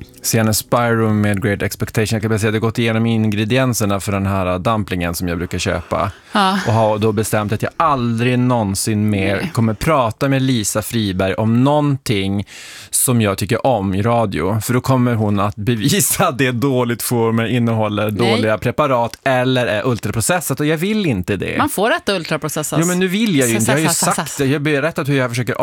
Scenen Spyro med Great Expectation. Jag kan bara säga att jag har gått igenom ingredienserna för den här dumplingen som jag brukar köpa. Och har då bestämt att jag aldrig någonsin mer kommer prata med Lisa Friberg om någonting som jag tycker om i radio. För då kommer hon att bevisa att det är dåligt former, innehåller dåliga preparat eller är ultraprocessat. Och jag vill inte det. Man får äta ultraprocessat. Jo, men nu vill jag ju inte. Jag har ju sagt det. Jag har berättat hur jag försöker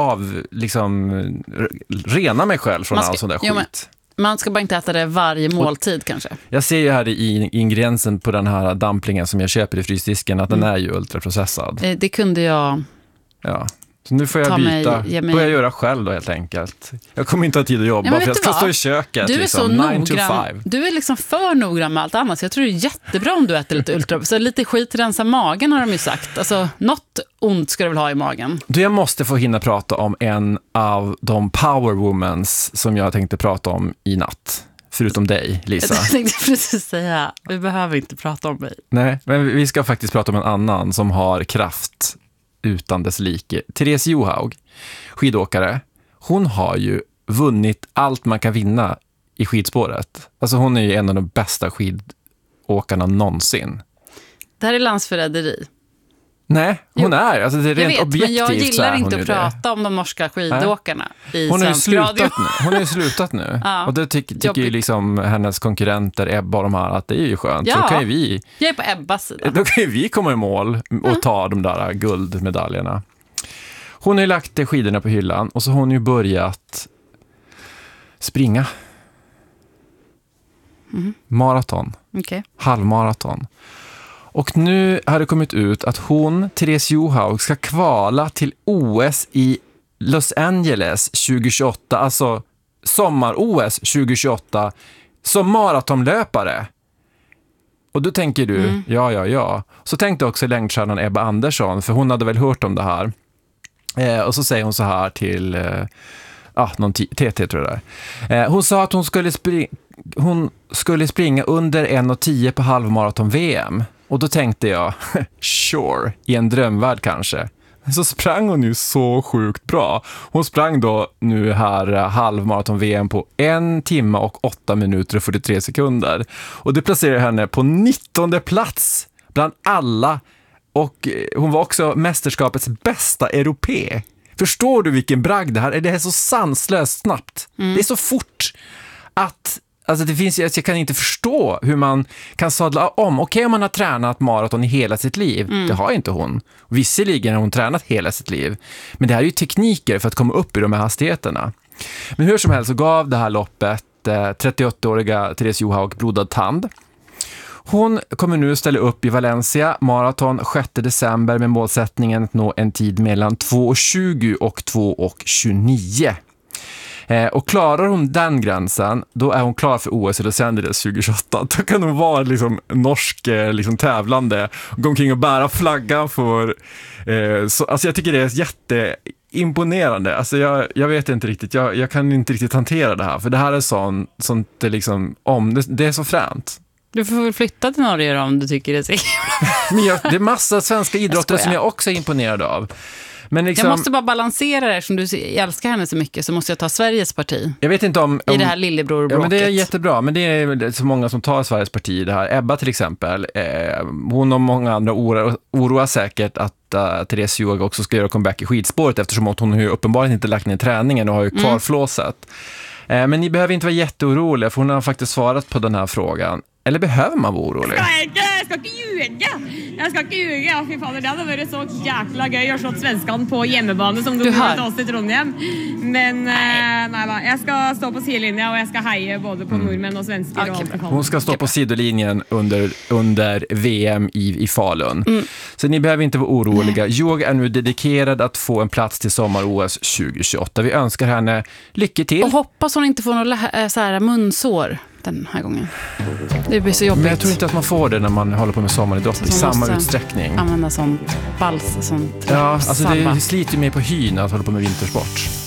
rena mig själv från all sån där skit. Man ska bara inte äta det varje måltid kanske. Jag ser ju här i ingrediensen på den här dumplingen som jag köper i frysdisken att den är ju ultraprocessad. Det kunde jag... Ja, så nu får jag börja göra själv då helt enkelt. Jag kommer inte ha tid att jobba för jag ska stå i köket. Du är liksom, så 9 to 5. Du är liksom för noggrann med allt annat. Så jag tror det är jättebra om du äter lite ultraprocessat. Lite skit rensa magen har de ju sagt. Alltså, något ont ska du väl ha i magen. Jag måste få hinna prata om en av de powerwomans som jag tänkte prata om i natt. Förutom dig, Lisa. Jag tänkte precis säga, vi behöver inte prata om mig. Nej, men vi ska faktiskt prata om en annan som har kraft utan dess like. Therese Johaug, skidåkare. Hon har ju vunnit allt man kan vinna i skidspåret. Alltså hon är ju en av de bästa skidåkarna någonsin. Det här är landsförräderi. Nej, hon är. Alltså det är rent objektivt. Men jag gillar inte att det. prata om de norska skidåkarna i hon svensk radio. Hon har ju slutat nu. Och det tycker ju liksom hennes konkurrenter Ebba och de här att det är ju skönt. Ja, så kan ju vi, jag är på Ebbas sida. Då kan ju vi komma i mål och ta de där guldmedaljerna. Hon har ju lagt skidorna på hyllan och så har hon ju börjat springa. Maraton. Halvmaraton. Och nu har det kommit ut att Therese Johaug, ska kvala till OS i Los Angeles 2028, alltså sommar-OS 2028, som maratonlöpare. Och då tänker du, ja. Så tänkte också längdstjärnan Ebba Andersson, för hon hade väl hört om det här. Och så säger hon så här till någon TT tror jag där. Hon sa att hon skulle springa under 1:10 på halvmaraton-VM. Och då tänkte jag, sure, i en drömvärld kanske. Så sprang hon ju så sjukt bra. Hon sprang då nu här halvmaraton-VM på 1 timme och 8 minuter och 43 sekunder. Och det placerar henne på 19:e plats bland alla. Och hon var också mästerskapets bästa europé. Förstår du vilken bragd det här är? Det är så sanslöst snabbt. Det är så fort att... Alltså jag kan inte förstå hur man kan sadla om. Okej, om man har tränat maraton i hela sitt liv. Det har inte hon. Visserligen har hon tränat hela sitt liv. Men det här är ju tekniker för att komma upp i de här hastigheterna. Men hur som helst så gav det här loppet 38-åriga Therese Johaug blodad tand. Hon kommer nu ställa upp i Valencia maraton 6 december med målsättningen att nå en tid mellan 2:20 och 2:29. Och klarar hon den gränsen, då är hon klar för OS i Los Angeles 2028. Då kan hon vara liksom norsk tävlande och gå omkring och bära flaggan för... alltså jag tycker det är jätteimponerande. Alltså jag vet inte riktigt, jag kan inte riktigt hantera det här. För det här är sånt liksom, det är så fränt. Du får väl flytta till Norge då, om du tycker det är så. Men det är massa svenska idrottare som jag också är imponerad av. Men liksom, jag måste bara balansera det, som du älskar henne så mycket, så måste jag ta Sveriges parti. Jag vet inte om i det här lillebrorbråket. Ja, men det är jättebra, men det är så många som tar Sveriges parti i det här. Ebba till exempel, hon och många andra oroar säkert att Therese Johaug också ska göra comeback i skidspåret, eftersom hon har ju uppenbarligen inte lagt ner träningen och har ju kvar flåset. Men ni behöver inte vara jätteoroliga, för hon har faktiskt svarat på den här frågan. Eller behöver man vara orolig? Jag ska inte ljuga. Fy fader, det hade varit så jäkla gøy att slå svenskan på hjemmebane som du gjorde till oss i Trondheim. Men nej, jag ska stå på sidlinjen och jag ska heja både på norrmän och svenskar. Okay, hon ska stå på sidolinjen under VM i Falun. Så ni behöver inte vara oroliga. Jag är nu dedikerad att få en plats till sommar-OS 2028. Vi önskar henne lycka till. Och hoppas hon inte får några så här munsår den här gången. Det blir så jobbigt. Men jag tror inte att man får det när man håller på med sommaridrott i samma utsträckning. Använda sånt bals, sånt. Ja, alltså det sliter ju mer på hyn att hålla på med vintersport.